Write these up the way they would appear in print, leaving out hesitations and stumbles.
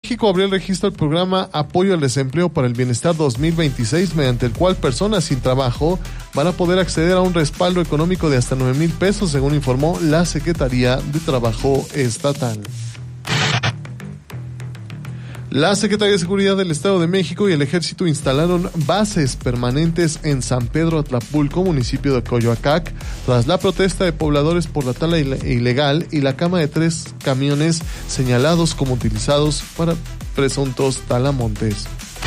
México abrió el registro del programa Apoyo al Desempleo para el Bienestar 2026, mediante el cual personas sin trabajo van a poder acceder a un respaldo económico de hasta 9,000 pesos, según informó la Secretaría de Trabajo Estatal. La Secretaría de Seguridad del Estado de México y el Ejército instalaron bases permanentes en San Pedro Atlapulco, municipio de Coyoacac, tras la protesta de pobladores por la tala ilegal y la quema de 3 camiones señalados como utilizados para presuntos talamontes.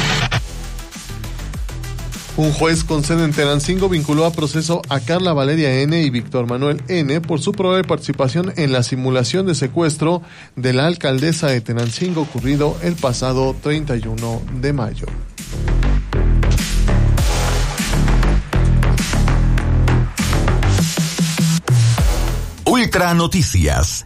Un juez con sede en Tenancingo vinculó a proceso a Carla Valeria N. y Víctor Manuel N. por su probable participación en la simulación de secuestro de la alcaldesa de Tenancingo ocurrido el pasado 31 de mayo. Ultra Noticias.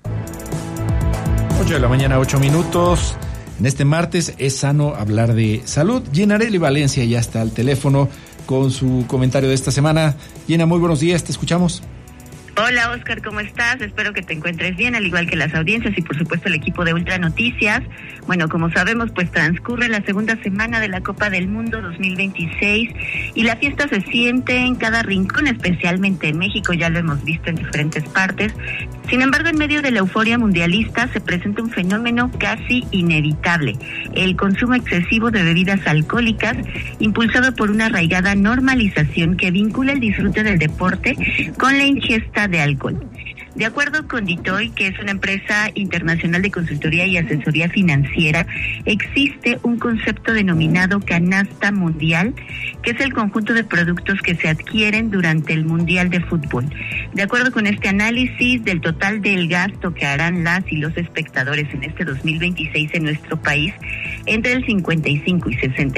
8 de la mañana, 8 minutos. En este martes es sano hablar de salud. Gina Areli Valencia ya está al teléfono con su comentario de esta semana. Gina, muy buenos días, te escuchamos. Hola Oscar, ¿cómo estás? Espero que te encuentres bien, al igual que las audiencias y por supuesto el equipo de Ultra Noticias. Bueno, como sabemos, pues transcurre la segunda semana de la Copa del Mundo 2026 y la fiesta se siente en cada rincón, especialmente en México, ya lo hemos visto en diferentes partes. Sin embargo, en medio de la euforia mundialista se presenta un fenómeno casi inevitable: el consumo excesivo de bebidas alcohólicas, impulsado por una arraigada normalización que vincula el disfrute del deporte con la ingesta de alcohol. De acuerdo con Ditoy, que es una empresa internacional de consultoría y asesoría financiera, existe un concepto denominado canasta mundial, que es el conjunto de productos que se adquieren durante el Mundial de Fútbol. De acuerdo con este análisis, del total del gasto que harán las y los espectadores en este 2026 en nuestro país, entre el 55 y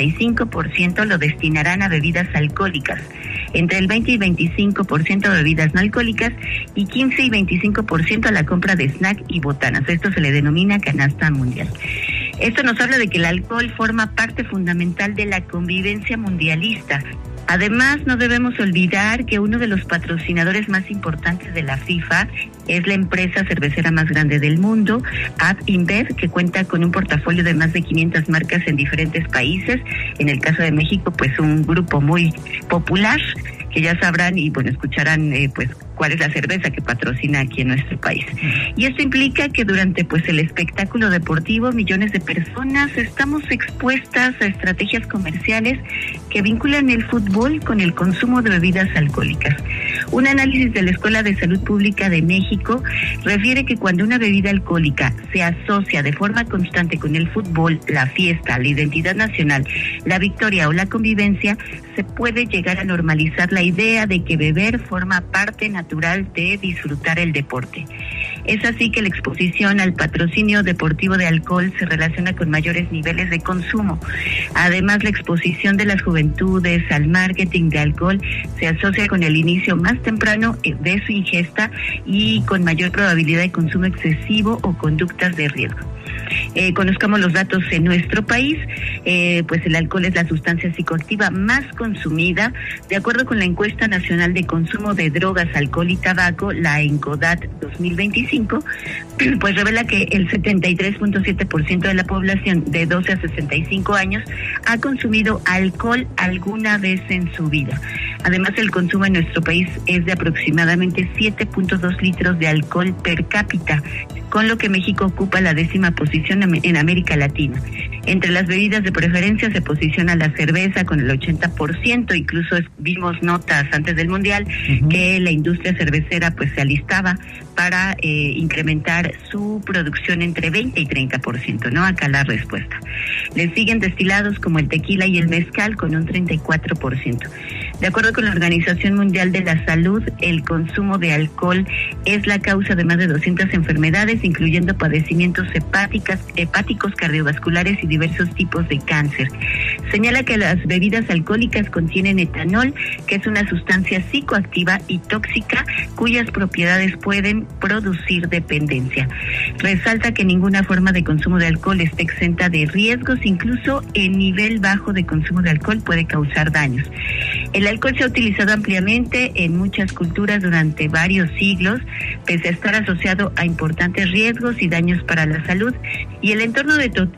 65% lo destinarán a bebidas alcohólicas, entre el 20 y 25% a bebidas no alcohólicas y 15 y 25% a la compra de snack y botanas. Esto se le denomina canasta mundial. Esto nos habla de que el alcohol forma parte fundamental de la convivencia mundialista. Además, no debemos olvidar que uno de los patrocinadores más importantes de la FIFA es la empresa cervecera más grande del mundo, AB InBev, que cuenta con un portafolio de más de 500 marcas en diferentes países. En el caso de México, pues un grupo muy popular, que ya sabrán y bueno, escucharán pues cuál es la cerveza que patrocina aquí en nuestro país. Y esto implica que durante pues el espectáculo deportivo, millones de personas estamos expuestas a estrategias comerciales que vinculan el fútbol con el consumo de bebidas alcohólicas. Un análisis de la Escuela de Salud Pública de México refiere que cuando una bebida alcohólica se asocia de forma constante con el fútbol, la fiesta, la identidad nacional, la victoria o la convivencia, se puede llegar a normalizar la idea de que beber forma parte natural de disfrutar el deporte. Es así que la exposición al patrocinio deportivo de alcohol se relaciona con mayores niveles de consumo. Además, la exposición de las juventudes al marketing de alcohol se asocia con el inicio más temprano de su ingesta y con mayor probabilidad de consumo excesivo o conductas de riesgo. Conozcamos los datos en nuestro país. Pues el alcohol es la sustancia psicoactiva más consumida. De acuerdo con la encuesta nacional de consumo de drogas, alcohol y tabaco, la ENCODAT 2025, pues revela que el 73.7% de la población de 12 a 65 años ha consumido alcohol alguna vez en su vida. Además, el consumo en nuestro país es de aproximadamente 7.2 litros de alcohol per cápita, con lo que México ocupa la 10ª posición en América Latina. Entre las bebidas de preferencia se posiciona la cerveza con el 80%, incluso vimos notas antes del Mundial que la industria cervecera pues se alistaba para incrementar su producción entre 20 y 30%, ¿no? Acá la respuesta. Le siguen destilados como el tequila y el mezcal con un 34%. De acuerdo con la Organización Mundial de la Salud, el consumo de alcohol es la causa de más de 200 enfermedades, incluyendo padecimientos hepáticos, cardiovasculares y diversos tipos de cáncer. Señala que las bebidas alcohólicas contienen etanol, que es una sustancia psicoactiva y tóxica cuyas propiedades pueden producir dependencia. Resalta que ninguna forma de consumo de alcohol está exenta de riesgos, incluso el nivel bajo de consumo de alcohol puede causar daños. El alcohol se ha utilizado ampliamente en muchas culturas durante varios siglos, pese a estar asociado a importantes riesgos y daños para la salud, y el entorno de